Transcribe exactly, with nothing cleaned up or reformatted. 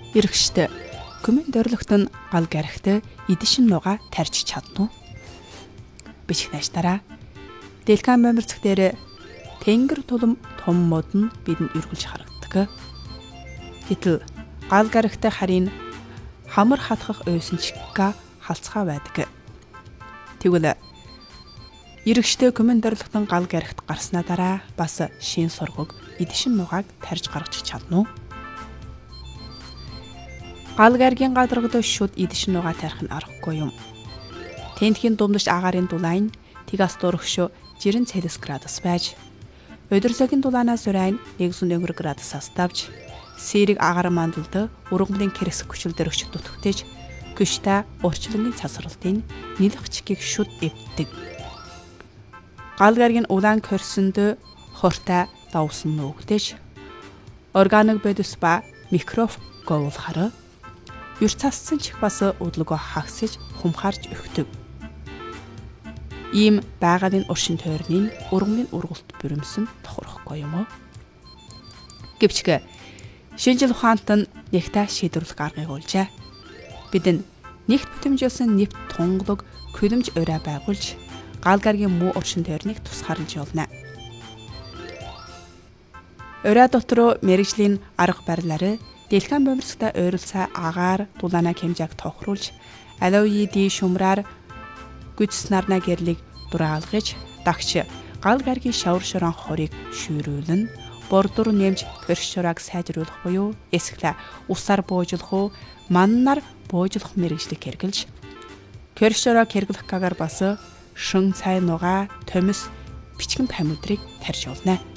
Иргэштэй Күмэн дөрөлхт нь гал гарагтай эдишин нуга тарьж чадна уу? Бичих наштараа. Дэлкан бомберцэг дээр тэнгэр тулам том мод нь бидэнд эргүүлж харагддаг. Гэтэл гал гарагтай харин хамар хатгах ойсончга халцгаа байдаг. Тэгвэл иргэштэй Күмэн дөрөлхтөн гал гарагт гарснаа дараа бас шин сургаг эдишин нугааг тарьж гаргаж чадна уу? Гал гаргийн гадаргад шууд эдишин нугаа тарих нь аргагүй юм. Тентхийн думдаж агаарын дулаан тигас дурагш жирэн Цельсиус градус байж, өдөрсөгийн дулаанаас урайн нэг зуун градусаас давж, сэрэг агаар мандалд ургамлын кэрс хүчил дөрөгч дутгтэж, гүшта урчлангийн цасралтын нэлгчгийг шүд эвддэг. Гал гаргийн улаан корсонд хортой давсан нүгдэж, органик бодис ба микроф говлохоор юр цассан чих бас удлого хагсаж хумхаарч өгдөг. Ийм байгалийн уршин тойрны ургамлын ургалт бүрэмсэн тохирхгүй юм уу? Гэвч шинжил ухаант нь нэгтэй шийдвэрлэх аргыг олжээ. Бид нь нэгт бүтэмжүүлсэн нэвт тунгалаг хөлөмж ураа байгуулж гал гаргийн муу уршин тойрныг тусгаарч явна. Ураа дотор мэрэгжлийн арга барилаар Дэлкан бомберцэгтэй ойролцоо агаар дулаана хэмжээг тохируулж, алоиди шумраар гүцс нарна гэрлийг дураалгаж, дагч гал гаргийн шавар шорон хорыг шүүрүүлнэ, бордур нэмж төрш шурааг сайжруулах буюу эсвэл усаар буужлах уу, маннаар буужлах мэрэгжлийг хэрэгжилж, төрш шурааг хэрэглэх гагаар бас шин цай нугаа, томис, бичгэн памудрыг тарьж явна.